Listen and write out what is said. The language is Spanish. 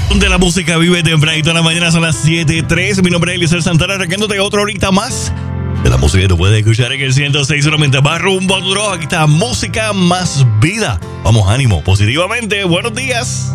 De la música vive tempranito en la mañana, son las 7:03. Mi nombre es Eliezer Santana, arrancándote otra horita más de la música que tú puedes escuchar en el 106.90. Va rumbo a tu rojo. Aquí está música más vida. Vamos, ánimo, positivamente. Buenos días.